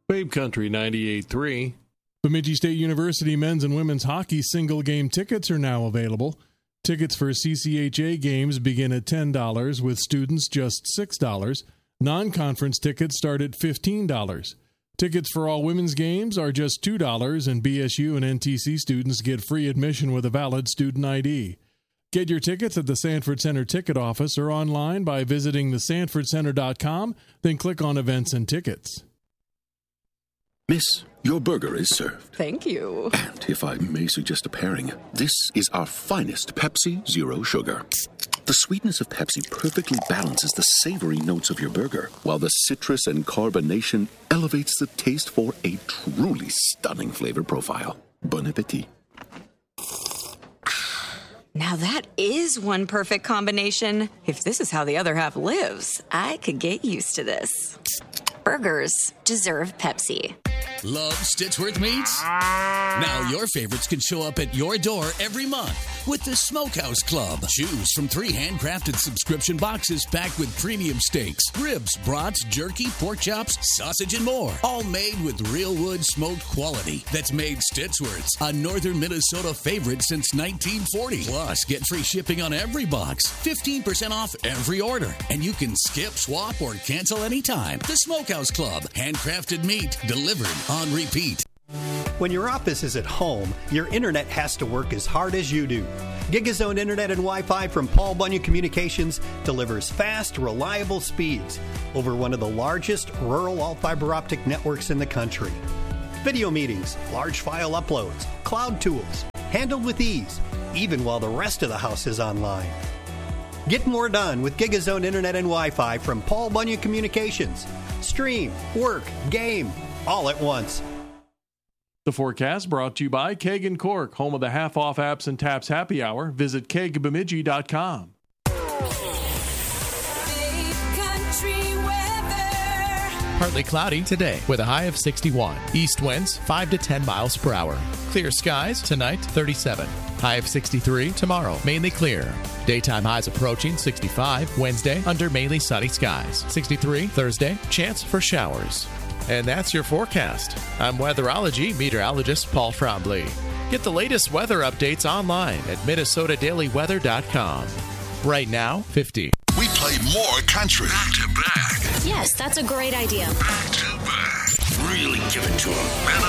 Babe Country 98.3. Bemidji State University men's and women's hockey single-game tickets are now available. Tickets for CCHA games begin at $10, with students just $6. Non-conference tickets start at $15. Tickets for all women's games are just $2, and BSU and NTC students get free admission with a valid student ID. Get your tickets at the Sanford Center ticket office or online by visiting thesanfordcenter.com, then click on Events and Tickets. Miss, your burger is served. Thank you. And if I may suggest a pairing, this is our finest Pepsi Zero Sugar. The sweetness of Pepsi perfectly balances the savory notes of your burger, while the citrus and carbonation elevates the taste for a truly stunning flavor profile. Bon appetit. Now that is one perfect combination. If this is how the other half lives, I could get used to this. Burgers deserve Pepsi. Love Stitchworth Meats? Now your favorites can show up at your door every month with the Smokehouse Club. Choose from 3 handcrafted subscription boxes packed with premium steaks, ribs, brats, jerky, pork chops, sausage, and more. All made with real wood smoked quality that's made Stitchworth's a northern Minnesota favorite since 1940. Plus, get free shipping on every box, 15% off every order, and you can skip, swap, or cancel anytime. The Smokehouse Club. Handcrafted meat delivered on repeat. When your office is at home, your internet has to work as hard as you do. GigaZone Internet and Wi-Fi from Paul Bunyan Communications delivers fast, reliable speeds over one of the largest rural all-fiber optic networks in the country. Video meetings, large file uploads, cloud tools, handled with ease, even while the rest of the house is online. Get more done with GigaZone Internet and Wi-Fi from Paul Bunyan Communications. Stream, work, game, all at once. The forecast brought to you by Keg and Cork, home of the half-off apps and taps happy hour. Visit kegbemidji.com. Partly cloudy today with a high of 61. East winds 5 to 10 miles per hour. Clear skies tonight, 37. High of 63 tomorrow, mainly clear. Daytime highs approaching 65 Wednesday under mainly sunny skies. 63 Thursday, chance for showers. And that's your forecast. I'm weatherology meteorologist Paul Trombley. Get the latest weather updates online at minnesotadailyweather.com. Right now, 50. We play more country. Back to back. Yes, that's a great idea. Back to back. Really give it to them.